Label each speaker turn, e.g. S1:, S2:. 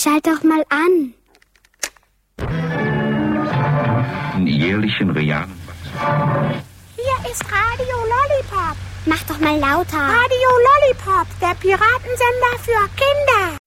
S1: schalt doch mal an.
S2: Jährlichen realen Wachstum.
S3: Hier ist Radio Lollipop.
S1: Mach doch mal lauter.
S3: Radio Lollipop, der Piratensender für Kinder.